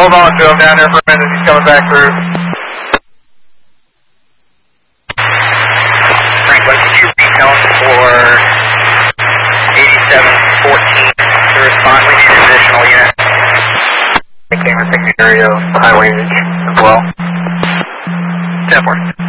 Hold on to him down there for a minute. He's coming back through. Franklin, could you retell for 8714 to respond? We need an additional unit. The camera taking the area of highway as well. 10-4.